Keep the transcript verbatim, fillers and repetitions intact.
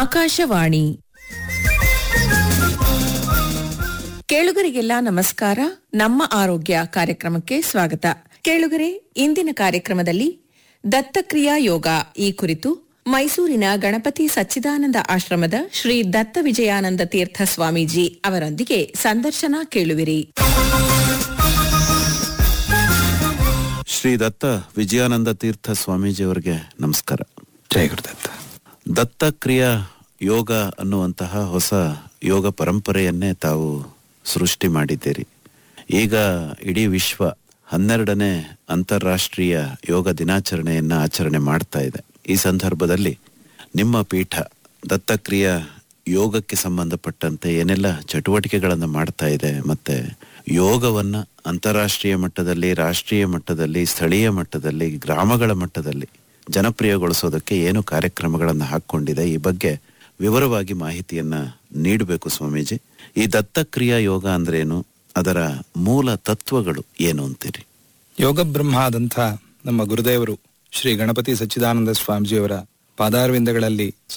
ಆಕಾಶವಾಣಿ ಕೇಳುಗರಿಗೆಲ್ಲ ನಮಸ್ಕಾರ. ನಮ್ಮ ಆರೋಗ್ಯ ಕಾರ್ಯಕ್ರಮಕ್ಕೆ ಸ್ವಾಗತ. ಕೇಳುಗರೆ, ಇಂದಿನ ಕಾರ್ಯಕ್ರಮದಲ್ಲಿ ದತ್ತಕ್ರಿಯಾ ಯೋಗ ಈ ಕುರಿತು ಮೈಸೂರಿನ ಗಣಪತಿ ಸಚ್ಚಿದಾನಂದ ಆಶ್ರಮದ ಶ್ರೀ ದತ್ತ ವಿಜಯಾನಂದ ತೀರ್ಥ ಸ್ವಾಮೀಜಿ ಅವರೊಂದಿಗೆ ಸಂದರ್ಶನ ಕೇಳುವಿರಿ. ಶ್ರೀ ದತ್ತ ವಿಜಯಾನಂದ ತೀರ್ಥ ಸ್ವಾಮೀಜಿಯವರಿಗೆ ನಮಸ್ಕಾರ. ಜಯ ಗುರುದತ್ತ. ದತ್ತಕ್ರಿಯಾ ಯೋಗ ಅನ್ನುವಂತಹ ಹೊಸ ಯೋಗ ಪರಂಪರೆಯನ್ನೇ ತಾವು ಸೃಷ್ಟಿ ಮಾಡಿದ್ದೀರಿ. ಈಗ ಇಡೀ ವಿಶ್ವ ಹನ್ನೆರಡನೇ ಅಂತಾರಾಷ್ಟ್ರೀಯ ಯೋಗ ದಿನಾಚರಣೆಯನ್ನ ಆಚರಣೆ ಮಾಡ್ತಾ ಇದೆ. ಈ ಸಂದರ್ಭದಲ್ಲಿ ನಿಮ್ಮ ಪೀಠ ದತ್ತಕ್ರಿಯಾ ಯೋಗಕ್ಕೆ ಸಂಬಂಧಪಟ್ಟಂತೆ ಏನೆಲ್ಲ ಚಟುವಟಿಕೆಗಳನ್ನು ಮಾಡ್ತಾ ಇದೆ, ಮತ್ತೆ ಯೋಗವನ್ನ ಅಂತಾರಾಷ್ಟ್ರೀಯ ಮಟ್ಟದಲ್ಲಿ, ರಾಷ್ಟ್ರೀಯ ಮಟ್ಟದಲ್ಲಿ, ಸ್ಥಳೀಯ ಮಟ್ಟದಲ್ಲಿ, ಗ್ರಾಮಗಳ ಮಟ್ಟದಲ್ಲಿ ಜನಪ್ರಿಯಗೊಳಿಸೋದಕ್ಕೆ ಏನು ಕಾರ್ಯಕ್ರಮಗಳನ್ನು ಹಾಕೊಂಡಿದೆ, ಈ ಬಗ್ಗೆ ವಿವರವಾಗಿ ಮಾಹಿತಿಯನ್ನ ನೀಡಬೇಕು ಸ್ವಾಮೀಜಿ. ಈ ದತ್ತಕ್ರಿಯಾ ಯೋಗ ಅಂದ್ರೇನು, ಅದರ ಮೂಲ ತತ್ವಗಳು ಏನು ಅಂತೀರಿ? ಯೋಗ ಬ್ರಹ್ಮಾದಂಥ ನಮ್ಮ ಗುರುದೇವರು ಶ್ರೀ ಗಣಪತಿ ಸಚ್ಚಿದಾನಂದ ಸ್ವಾಮೀಜಿಯವರ ಪಾದಾರವಿಂದಗಳಲ್ಲಿ